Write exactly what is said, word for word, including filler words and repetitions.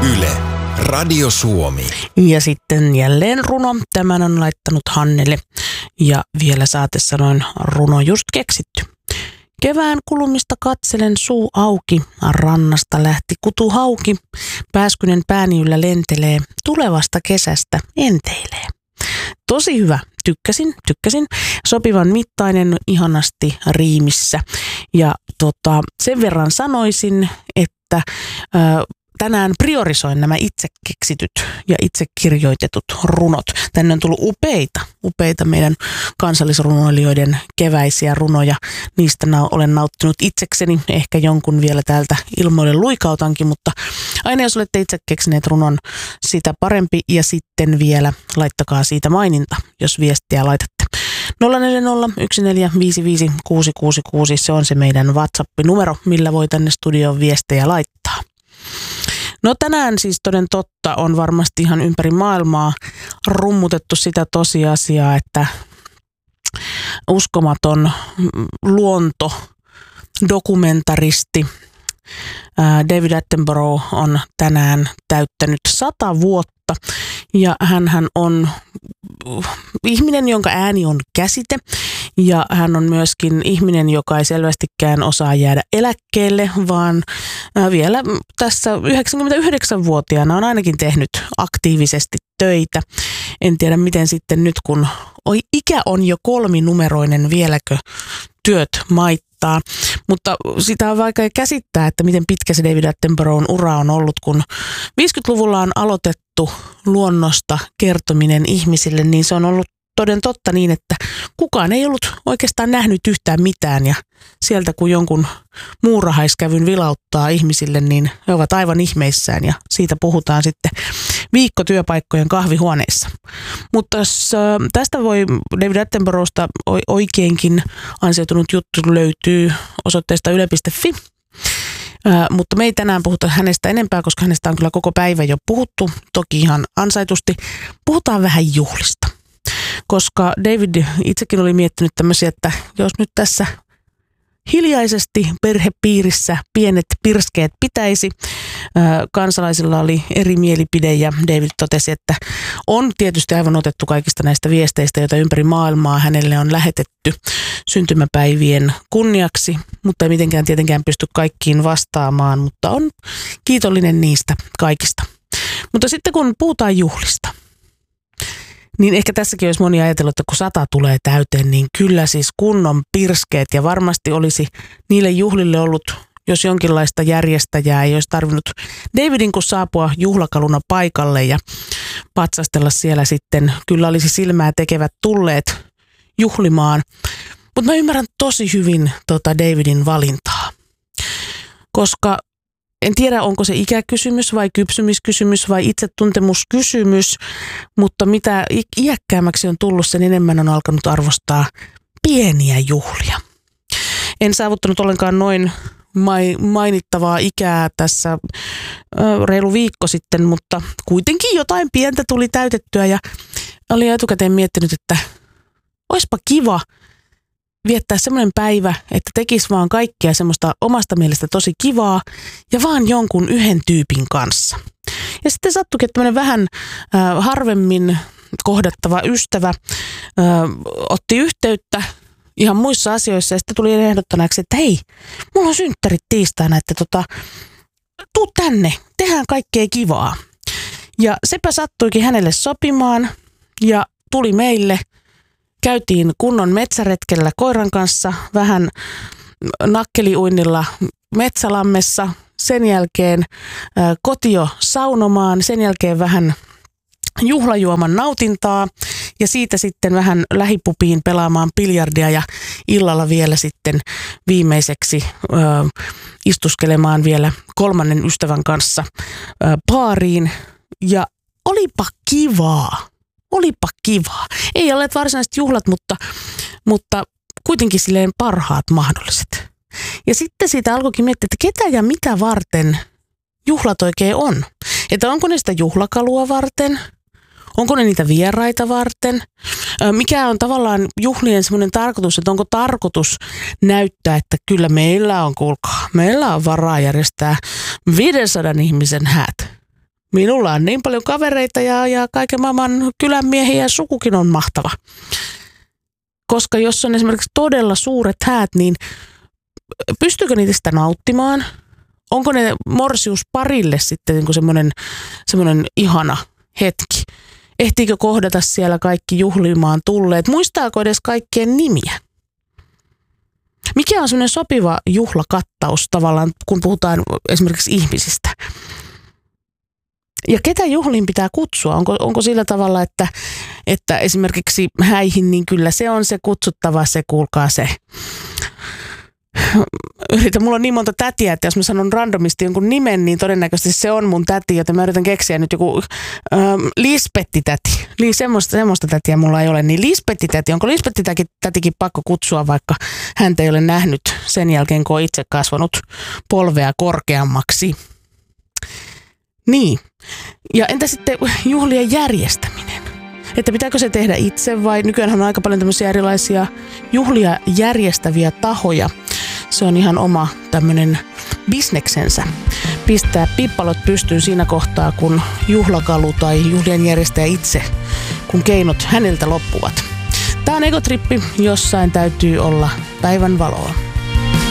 Yle, Radio Suomi. Ja sitten jälleen runo. Tämän on laittanut Hannele. Ja vielä saatesanoin runo just keksitty. Kevään kulumista katselen suu auki, rannasta lähti kutu hauki. Pääskynen pääni yllä lentelee, tulevasta kesästä enteilee. Tosi hyvä. Tykkäsin, tykkäsin. Sopivan mittainen, ihanasti riimissä. Ja tota, sen verran sanoisin, että ö, tänään priorisoin nämä itse keksityt ja itse kirjoitetut runot. Tänne on tullut upeita, upeita meidän kansallisrunoilijoiden keväisiä runoja. Niistä na- olen nauttinut itsekseni. Ehkä jonkun vielä täältä ilmoille luikautankin, mutta aina jos olette itse keksineet runon, sitä parempi. Ja sitten vielä laittakaa siitä maininta, jos viestiä laitatte. nolla neljä nolla yksi neljä viisi viisi kuusi kuusi kuusi, se on se meidän WhatsApp-numero, millä voi tänne studioon viestejä laittaa. No tänään siis toden totta on varmasti ihan ympäri maailmaa rummutettu sitä tosiasiaa, että uskomaton luontodokumentaristi David Attenborough on tänään täyttänyt sata vuotta ja hänhän on ihminen, jonka ääni on käsite ja hän on myöskin ihminen, joka ei selvästikään osaa jäädä eläkkeelle, vaan vielä tässä yhdeksänkymmentäyhdeksänvuotiaana on ainakin tehnyt aktiivisesti töitä. En tiedä miten sitten nyt, kun ikä on jo kolminumeroinen, vieläkö työt maittaa. Mutta sitä on vaikea käsittää, että miten pitkä se David Attenboroughin ura on ollut, kun viisikymmentäluvulla on aloitettu luonnosta kertominen ihmisille, niin se on ollut toden totta niin, että kukaan ei ollut oikeastaan nähnyt yhtään mitään ja sieltä kun jonkun muurahaiskävyn vilauttaa ihmisille, niin he ovat aivan ihmeissään ja siitä puhutaan sitten viikkotyöpaikkojen kahvihuoneissa. Mutta tästä voi David Attenboroughsta oikeinkin ansioitunut juttu löytyy osoitteesta yle piste fi. Äh, mutta me ei tänään puhuta hänestä enempää, koska hänestä on kyllä koko päivä jo puhuttu, toki ihan ansaitusti. Puhutaan vähän juhlista, koska David itsekin oli miettinyt tämmöisiä, että jos nyt tässä hiljaisesti perhepiirissä pienet pirskeet pitäisi. Kansalaisilla oli eri mielipide ja David totesi, että on tietysti aivan otettu kaikista näistä viesteistä, joita ympäri maailmaa hänelle on lähetetty syntymäpäivien kunniaksi, mutta ei mitenkään tietenkään pysty kaikkiin vastaamaan, mutta on kiitollinen niistä kaikista. Mutta sitten kun puhutaan juhlista, niin ehkä tässäkin olisi moni ajatellut, että kun sata tulee täyteen, niin kyllä siis kunnon pirskeet ja varmasti olisi niille juhlille ollut, jos jonkinlaista järjestäjää ei olisi tarvinnut Davidin kun saapua juhlakaluna paikalle ja patsastella siellä sitten. Kyllä olisi silmää tekevät tulleet juhlimaan, mutta mä ymmärrän tosi hyvin tota Davidin valintaa, koska en tiedä, onko se ikäkysymys vai kypsymiskysymys vai itsetuntemuskysymys, mutta mitä iäkkäämmäksi on tullut, sen enemmän on alkanut arvostaa pieniä juhlia. En saavuttanut ollenkaan noin mainittavaa ikää tässä reilu viikko sitten, mutta kuitenkin jotain pientä tuli täytettyä ja olin etukäteen miettinyt, että olisipa kiva viettää semmoinen päivä, että tekisi vaan kaikkea semmoista omasta mielestä tosi kivaa ja vaan jonkun yhden tyypin kanssa. Ja sitten sattuikin, että tämmöinen vähän äh, harvemmin kohdattava ystävä äh, otti yhteyttä ihan muissa asioissa ja sitten tuli ehdottanaksi, että hei, mulla on synttärit tiistaina, että tota, tuu tänne, tehdään kaikkea kivaa. Ja sepä sattuikin hänelle sopimaan ja tuli meille. Käytiin kunnon metsäretkellä koiran kanssa, vähän nakkeliuinnilla metsälammessa, sen jälkeen ä, kotio saunomaan, sen jälkeen vähän juhlajuoman nautintaa ja siitä sitten vähän lähipupiin pelaamaan biljardia ja illalla vielä sitten viimeiseksi ä, istuskelemaan vielä kolmannen ystävän kanssa ä, baariin ja olipa kivaa. Olipa kivaa. Ei ole varsinaiset juhlat, mutta, mutta kuitenkin silleen parhaat mahdolliset. Ja sitten siitä alkoikin miettiä, että ketä ja mitä varten juhlat oikein on. Että onko ne sitä juhlakalua varten? Onko ne niitä vieraita varten? Mikä on tavallaan juhlien semmoinen tarkoitus, että onko tarkoitus näyttää, että kyllä meillä on, kuulkaa, meillä on varaa järjestää viidensadan ihmisen häät. Minulla on niin paljon kavereita ja, ja kaiken maailman kylänmiehiä ja sukukin on mahtava. Koska jos on esimerkiksi todella suuret häät, niin pystyykö niitä sitä nauttimaan? Onko ne morsius parille sitten niin kuin semmoinen, semmoinen ihana hetki? Ehtiikö kohdata siellä kaikki juhlimaan tulleet? Muistaako edes kaikkien nimiä? Mikä on semmoinen sopiva juhlakattaus tavallaan, kun puhutaan esimerkiksi ihmisistä? Ja ketä juhliin pitää kutsua? Onko, onko sillä tavalla, että, että esimerkiksi häihin, niin kyllä se on se kutsuttava, se kuulkaa se. Yritän, mulla on niin monta tätiä, että jos mä sanon randomisti jonkun nimen, niin todennäköisesti se on mun täti, joten mä yritän keksiä nyt joku ähm, Lispetti-täti. Li, semmoista, semmoista tätiä mulla ei ole, niin Lispetti-täti. Onko Lispetti-tätikin pakko kutsua, vaikka häntä ei ole nähnyt sen jälkeen, kun on itse kasvanut polvea korkeammaksi? Niin. Ja entä sitten juhlien järjestäminen? Että pitääkö se tehdä itse vai nykyään on aika paljon tämmöisiä erilaisia juhlia järjestäviä tahoja. Se on ihan oma tämmöinen bisneksensä. Pistää pippalot pystyyn siinä kohtaa, kun juhlakalu tai juhlien järjestäjä itse, kun keinot häneltä loppuvat. Tämä on Egotrippi, jossain täytyy olla päivän valoa.